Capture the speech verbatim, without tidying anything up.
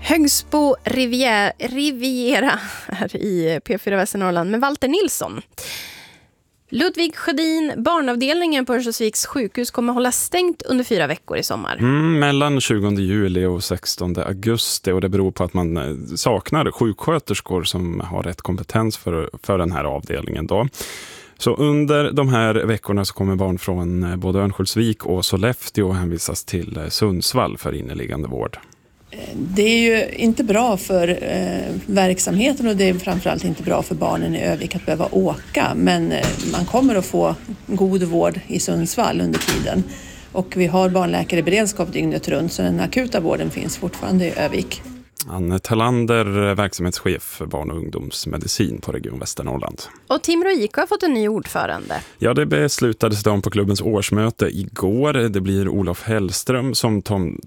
Högsbo Riviera, Riviera här i P fyra Västernorrland med Walter Nilsson. Ludvig Sjödin, barnavdelningen på Örnsköldsviks sjukhus kommer hålla stängt under fyra veckor i sommar. Mm, mellan tjugonde juli och sextonde augusti, och det beror på att man saknar sjuksköterskor som har rätt kompetens för, för den här avdelningen då. Så under de här veckorna så kommer barn från både Örnsköldsvik och Sollefteå hänvisas till Sundsvall för inneliggande vård. Det är ju inte bra för eh, verksamheten, och det är framförallt inte bra för barnen i Övik att behöva åka. Men eh, man kommer att få god vård i Sundsvall under tiden. Och vi har barnläkare i beredskap dygnet runt, så den akuta vården finns fortfarande i Övik. Anne Talander, verksamhetschef för barn- och ungdomsmedicin på Region Västernorrland. Och Timrå I K har fått en ny ordförande. Ja, det beslutades de på klubbens årsmöte igår. Det blir Olof Hellström som tom,